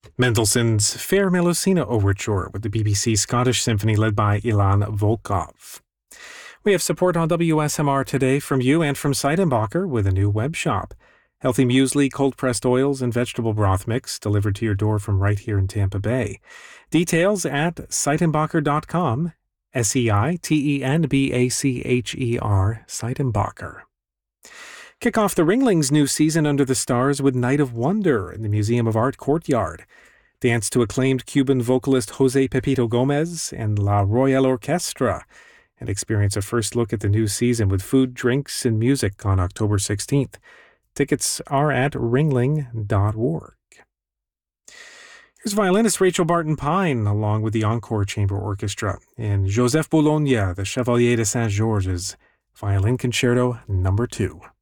Mendelssohn's Fair Melusina Overture with the BBC Scottish Symphony led by Ilan Volkov. We have support on WSMR today from you and from Seidenbacher with a new web shop. Healthy muesli, cold-pressed oils, and vegetable broth mix delivered to your door from right here in Tampa Bay. Details at Seidenbacher.com, Seidenbacher, Seidenbacher. Kick off the Ringlings' new season under the stars with Night of Wonder in the Museum of Art Courtyard. Dance to acclaimed Cuban vocalist Jose Pepito Gomez and La Royal Orchestra, and experience a first look at the new season with food, drinks, and music on October 16th. Tickets are at ringling.org. Here's violinist Rachel Barton-Pine along with the Encore Chamber Orchestra in Joseph Bologna, the Chevalier de Saint-Georges, Violin Concerto No. 2.